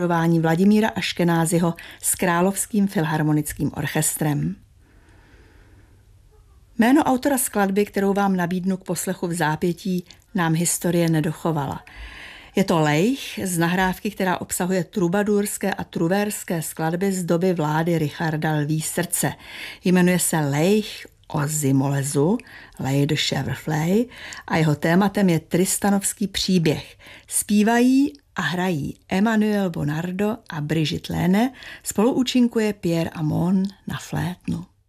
Vladimíra Aškenázyho s Královským filharmonickým orchestrem. Jméno autora skladby, kterou vám nabídnu k poslechu v zápětí, nám historie nedochovala. Je to Leich z nahrávky, která obsahuje trubadurské a truvérské skladby z doby vlády Richarda Lví srdce. Jmenuje se Leich o Zimolezu, Lej de Chevreflay, a jeho tématem je tristanovský příběh. Zpívají a hrají Emmanuel Bonardo a Brigitte Lene, spoluúčinkuje Pierre Amon na flétnu.